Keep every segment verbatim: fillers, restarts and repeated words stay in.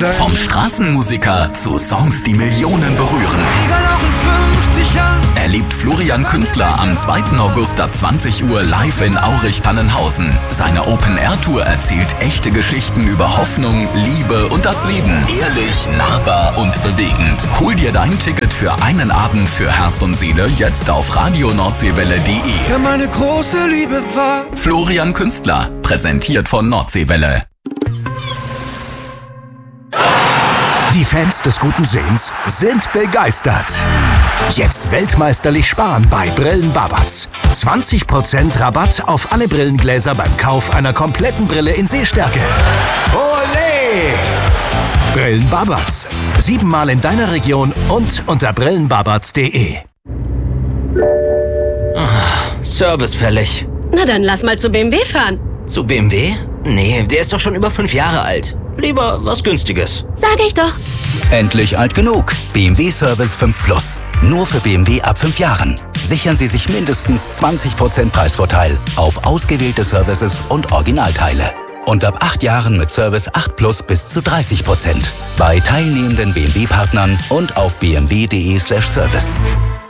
dein... Vom Straßenmusiker zu Songs, die Millionen berühren. Egal auch in fünfzig Jahren. Erlebt Florian Künstler am zweiten August ab zwanzig Uhr live in Aurich-Tannenhausen. Seine Open-Air-Tour erzählt echte Geschichten über Hoffnung, Liebe und das Leben. Ehrlich, nahbar und bewegend. Hol dir dein Ticket für einen Abend für Herz und Seele jetzt auf radio nordseewelle punkt de. Wer meine große Liebe war. Florian Künstler, präsentiert von Nordseewelle. Die Fans des guten Sehens sind begeistert. Jetzt weltmeisterlich sparen bei Brillen Babatz. zwanzig Prozent Rabatt auf alle Brillengläser beim Kauf einer kompletten Brille in Sehstärke. Olé! Brillen Babatz. Siebenmal in deiner Region und unter brillenbabatz punkt de. Ah, Service fällig. Na dann lass mal zu B M W fahren. Zu B M W? Nee, der ist doch schon über fünf Jahre alt. Lieber was Günstiges. Sag ich doch. Endlich alt genug. B M W Service fünf Plus. Nur für B M W ab fünf Jahren. Sichern Sie sich mindestens zwanzig Prozent Preisvorteil auf ausgewählte Services und Originalteile. Und ab acht Jahren mit Service acht Plus bis zu dreißig Prozent. Bei teilnehmenden B M W-Partnern und auf b m w punkt de slash service.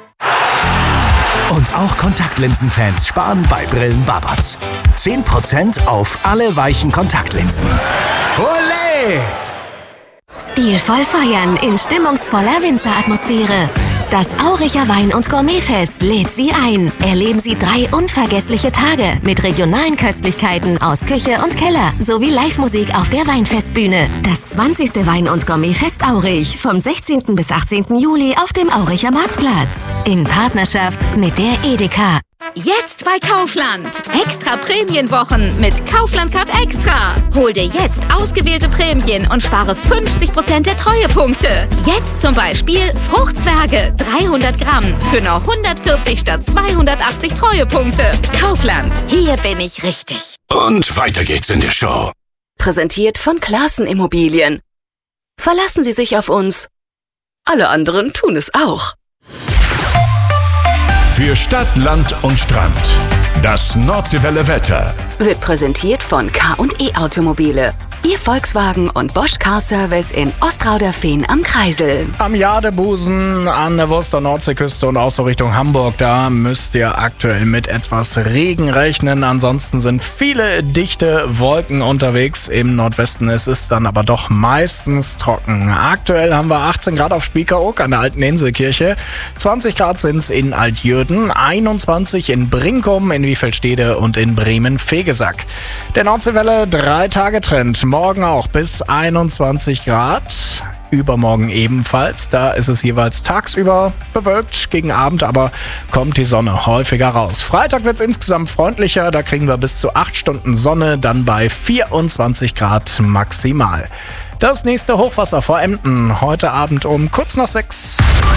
Und auch Kontaktlinsenfans sparen bei Brillen Babatz. zehn Prozent auf alle weichen Kontaktlinsen. Olé! Stilvoll feiern in stimmungsvoller Winzeratmosphäre. Das Auricher Wein- und Gourmetfest lädt Sie ein. Erleben Sie drei unvergessliche Tage mit regionalen Köstlichkeiten aus Küche und Keller sowie Live-Musik auf der Weinfestbühne. Das zwanzigste Wein- und Gourmetfest Aurich vom sechzehnten bis achtzehnten Juli auf dem Auricher Marktplatz. In Partnerschaft mit der Edeka. Jetzt bei Kaufland. Extra Prämienwochen mit Kaufland Card Extra. Hol dir jetzt ausgewählte Prämien und spare fünfzig Prozent der Treuepunkte. Jetzt zum Beispiel Fruchtzwerge dreihundert Gramm für nur hundertvierzig statt zweihundertachtzig Treuepunkte. Kaufland. Hier bin ich richtig. Und weiter geht's in der Show. Präsentiert von Classen Immobilien. Verlassen Sie sich auf uns. Alle anderen tun es auch. Für Stadt, Land und Strand. Das Nordseewelle Wetter Wird präsentiert von K und E Automobile. Ihr Volkswagen und Bosch Car Service in Ostrauderfehn am Kreisel. Am Jadebusen, an der Wurster Nordseeküste und auch so Richtung Hamburg, da müsst ihr aktuell mit etwas Regen rechnen. Ansonsten sind viele dichte Wolken unterwegs im Nordwesten. Es ist dann aber doch meistens trocken. Aktuell haben wir achtzehn Grad auf Spiekeroog an der Alten Inselkirche. zwanzig Grad sind es in Altjürden, einundzwanzig in Brinkum, in Wiefelstede und in Bremen-Vegesack. Der Nordseewelle drei Tage Trend. Morgen auch bis einundzwanzig Grad. Übermorgen ebenfalls. Da ist es jeweils tagsüber bewölkt, gegen Abend aber kommt die Sonne häufiger raus. Freitag wird es insgesamt freundlicher. Da kriegen wir bis zu acht Stunden Sonne, dann bei vierundzwanzig Grad maximal. Das nächste Hochwasser vor Emden. Heute Abend um kurz nach sechs.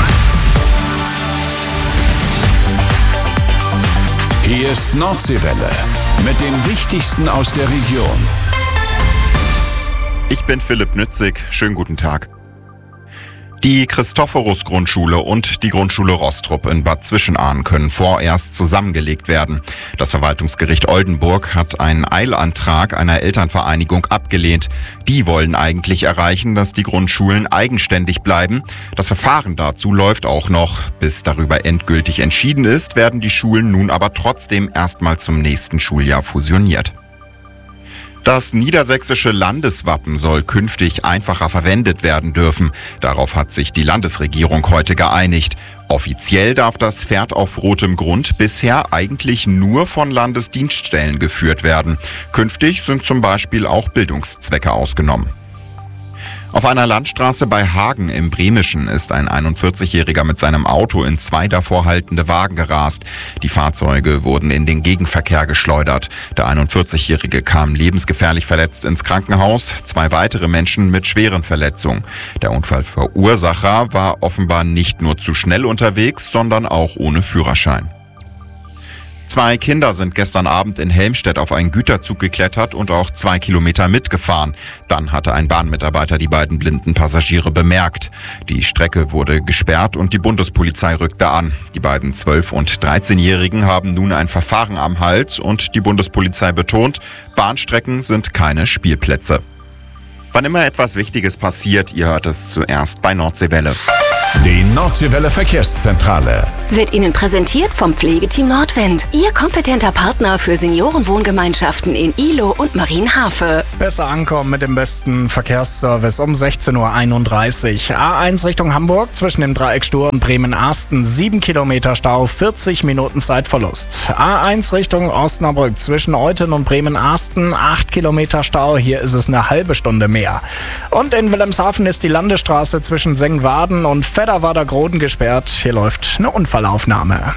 Hier ist Nordseewelle mit dem Wichtigsten aus der Region. Ich bin Philipp Nützig. Schönen guten Tag. Die Christophorus-Grundschule und die Grundschule Rostrup in Bad Zwischenahn können vorerst zusammengelegt werden. Das Verwaltungsgericht Oldenburg hat einen Eilantrag einer Elternvereinigung abgelehnt. Die wollen eigentlich erreichen, dass die Grundschulen eigenständig bleiben. Das Verfahren dazu läuft auch noch. Bis darüber endgültig entschieden ist, werden die Schulen nun aber trotzdem erstmal zum nächsten Schuljahr fusioniert. Das niedersächsische Landeswappen soll künftig einfacher verwendet werden dürfen. Darauf hat sich die Landesregierung heute geeinigt. Offiziell darf das Pferd auf rotem Grund bisher eigentlich nur von Landesdienststellen geführt werden. Künftig sind zum Beispiel auch Bildungszwecke ausgenommen. Auf einer Landstraße bei Hagen im Bremischen ist ein einundvierzigjähriger mit seinem Auto in zwei davor haltende Wagen gerast. Die Fahrzeuge wurden in den Gegenverkehr geschleudert. Der einundvierzigjährige kam lebensgefährlich verletzt ins Krankenhaus, zwei weitere Menschen mit schweren Verletzungen. Der Unfallverursacher war offenbar nicht nur zu schnell unterwegs, sondern auch ohne Führerschein. Zwei Kinder sind gestern Abend in Helmstedt auf einen Güterzug geklettert und auch zwei Kilometer mitgefahren. Dann hatte ein Bahnmitarbeiter die beiden blinden Passagiere bemerkt. Die Strecke wurde gesperrt und die Bundespolizei rückte an. Die beiden zwölf- und dreizehnjährigen haben nun ein Verfahren am Hals und die Bundespolizei betont, Bahnstrecken sind keine Spielplätze. Wann immer etwas Wichtiges passiert, ihr hört es zuerst bei Nordseewelle. Die Nordseewelle Verkehrszentrale Wird Ihnen präsentiert vom Pflegeteam Nordwind. Ihr kompetenter Partner für Seniorenwohngemeinschaften in Ihlow und Marienhafe. Besser ankommen mit dem besten Verkehrsservice um sechzehn Uhr einunddreißig. A eins Richtung Hamburg zwischen dem Dreieck Stur und Bremen-Arsten. sieben Kilometer Stau, vierzig Minuten Zeitverlust. A eins Richtung Osnabrück zwischen Euthen und Bremen-Arsten. acht Kilometer Stau, hier ist es eine halbe Stunde mehr. Und in Wilhelmshaven ist die Landesstraße zwischen Sengwaden und Fedderwader-Groden gesperrt. Hier läuft eine Unfallaufnahme.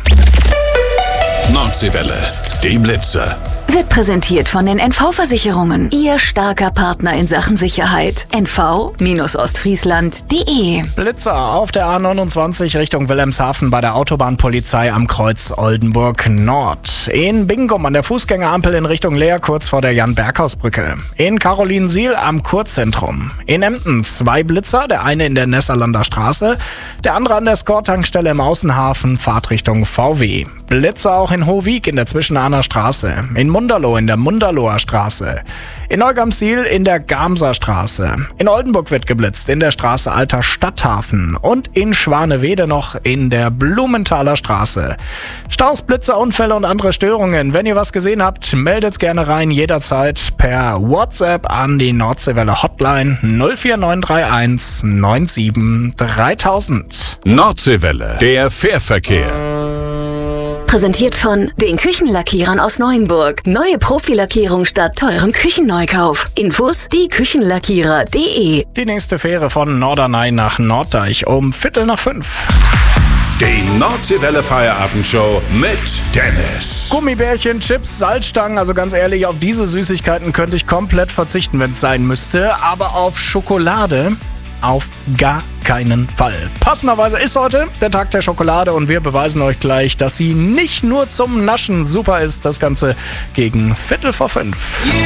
Nordseewelle, die Blitzer. Wird präsentiert von den N V-Versicherungen. Ihr starker Partner in Sachen Sicherheit. N V Ostfriesland Punkt de. Blitzer auf der A neunundzwanzig Richtung Wilhelmshaven bei der Autobahnpolizei am Kreuz Oldenburg Nord. In Bingum an der Fußgängerampel in Richtung Leer kurz vor der Jan-Berghaus-Brücke. In Carolinsiel am Kurzentrum. In Emden zwei Blitzer, der eine in der Nesserlander Straße, der andere an der Skor-Tankstelle im Außenhafen, Fahrtrichtung V W. Blitzer auch in Hohwig in der Zwischenahner Straße. In Munderloh in der Munderloher Straße. In Neugamsiel in der Gamser Straße. In Oldenburg wird geblitzt in der Straße Alter Stadthafen. Und in Schwanewede noch in der Blumenthaler Straße. Staus, Blitzer, Unfälle und andere Störungen. Wenn ihr was gesehen habt, meldet's gerne rein jederzeit per WhatsApp an die Nordseewelle Hotline null vier neun drei eins neun sieben dreitausend. Nordseewelle, der Fährverkehr. Präsentiert von den Küchenlackierern aus Neuenburg. Neue Profilackierung statt teurem Küchenneukauf. Infos die Küchenlackierer Punkt de. Die nächste Fähre von Norderney nach Norddeich um Viertel nach fünf. Die Nordseewelle Feierabendshow mit Dennis. Gummibärchen, Chips, Salzstangen, also ganz ehrlich, auf diese Süßigkeiten könnte ich komplett verzichten, wenn es sein müsste. Aber auf Schokolade auf gar keinen Fall. Passenderweise ist heute der Tag der Schokolade und wir beweisen euch gleich, dass sie nicht nur zum Naschen super ist. Das Ganze gegen Viertel vor fünf.